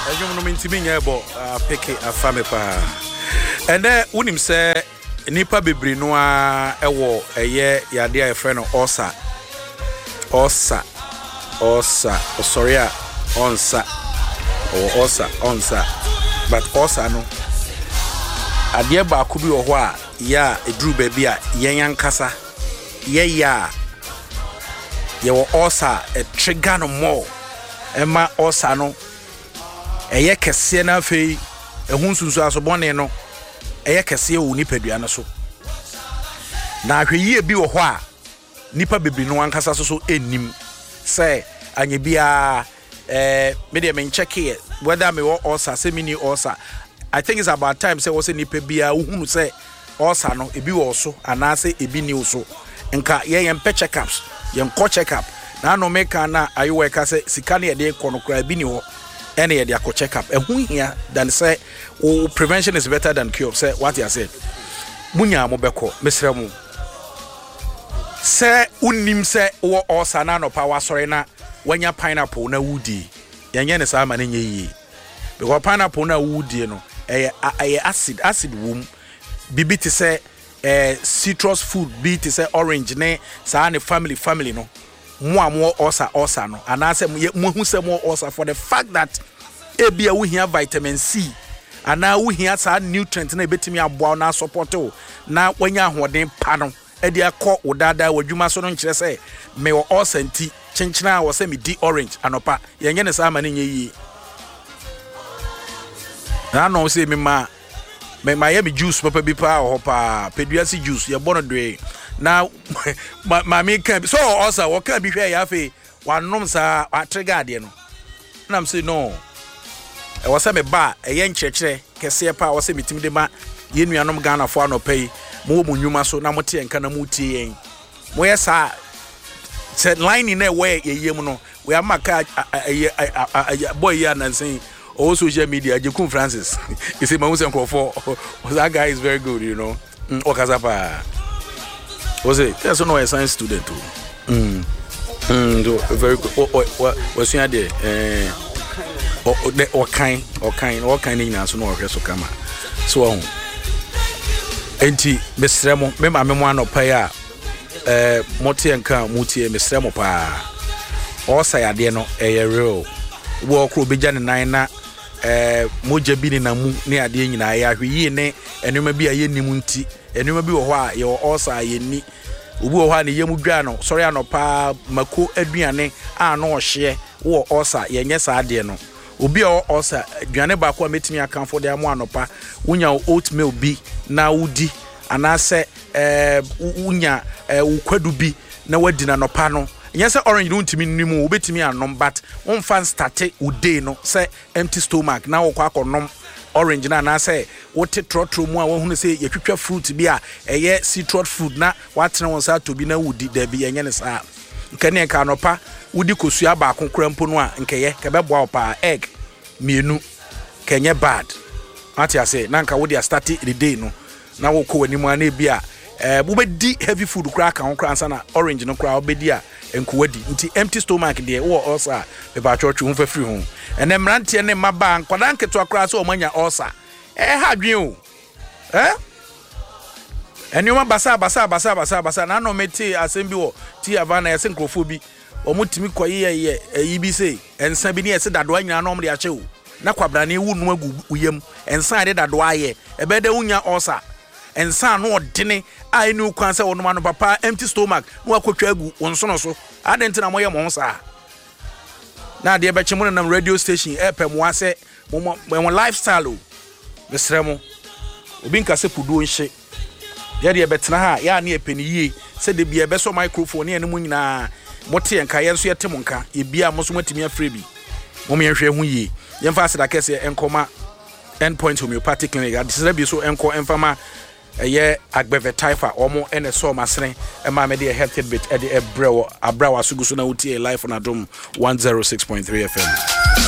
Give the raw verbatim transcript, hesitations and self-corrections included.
Ejum no mintimi nyebo peke afame pa. Ene unim se nipa bebre no a ewo eye yade a efre no osa. Osa. Osa. Sorry a onsa. O osa onsa. But osa no ade ba ko bi wo ho a ya eduru ba bi a yen yankasa. Ye ya. Ye wo osa e trigger no more. Ema osa no eye kese na afei ehun sunsu asobone no eye kese wo nipadua no so na ahweyie bi wo ho a nipa bebre no ankasa so so ennim say anye bia eh me de men check here whether me wo osa say mini osa. I think it's about time say wo say nipa bia uhunu say osa no ebi wo so ana say ebi ni wo so nka ye yen pe check ups yen ko check up na no make na ayo we ka say sika na ye de ko no kra bi ni ho any they are check up. And who here than say, oh, prevention is better than cure. Say what you said. Munya mobeko, Mister Mu. Say unim say or or sanano power sorry na when ya pineapple na woody. Yanyan is a man in ye. Because pineapple na woody no a acid acid womb. Bibi to say a citrus food, be to say orange ne sa family family no. More more osa osa no and I say mo hu say more osa for the fact that ebia we hear vitamin C and now we hear sa nutrient na betimi aboa na support o na wanya hoden pa no e dia kɔ odada wadwuma so no nkire say me wo osa nti chenchena wo say me di orange anopa yenye ne sa ma ne yi na no say me ma me ma ye me juice papa bi pa ho pa peduasi juice ye bono doe na ma me can so also what can be hwe ya fe wanom sa trigger de no na am say no e wo say me ba e ye nkyekere kese pa wo say metim de ma ye nuanom Ghana fo anopai mo mo nwuma so na mo te enka na mo tie yen mo ye sa set line na we ye yem no we amaka boy ya na say all social media Jekun Francis you see my Musa Nkrofo that guy is very good, you know. mm, okazapa was it that's no a science student too. mm mm very good. What was you there eh o the o kind o kind o kind na so no hwe so kama so on enti mesremo me ma me mo anopai a eh motie nka mutie mesremo pa o sayade no eye real wo kro beja ne nan na eh moja bi ni na mu ne ade nyina ya hwe ne enuma bi aye nimu nti enuma bi wo ho a ye o sa ye ni obi wo ho a ne yemu dwa no sorry anopa mako aduane a no ohye wo osa ye nye sa ade no obi o osa aduane ba ko metimi akanfo de amo anopa unya oatmeal bi na wudi anase eh unya ukwadu bi na wadi na nopa no yes orange no ntimi nimu obetimi anom but on fan start uday no say empty stomach na wo kwa akonom orange na na say wote trotro mu a wo hunu say yetwetwa fruit bi a eye citrus fruit na watene won sa to bi na wudi da bi enye ne sa nkane ka anopa wudi kosua ba konkora mpo no a nkeye ke beboa opa egg mienu kenye bad ati ase na nka wudi a start the day no na wo ko wani mu ana bi a eh bu be di heavy food kra ka honkra ansa na orange no kra obedi a enkuwadi nti empty stomach de wo osa be ba churchu hu fa free hu ene mrante ne maba nkwada nketo akra so omanya osa eh ha dwen o eh enuma basa basa basa basa basa na no meti asembi wo ti avana yese nkrofo bi omutimi koye ye yi bi sei ensa bi ne yese dado anyina no omde ache o na kwabra ne wu nu agu uyem ensa de dado aye ebe de unya osa ensa no odene a enu kwan se wonoma no papa empty stomach no akotwa agu wonsono so adent na moye mo sa na de be chemu na radio station epem wa se mo mo lifestyle o besremo obi nka se pudu nhye ya de betena ha ya na epeni yie se de bia be so microphone ne mu nyina mote enka ye so yete mo nka e bia mo so matimi afre bi mo me hwe hu yie ye mfa aseda kese enkoma endpoint homeopathic clinic adisira bi so enko enfama eye agbeve taifa omo ene so masene e ma me de health bit e de ebrewo abrawa sugusu na utie life on adom one oh six point three F M.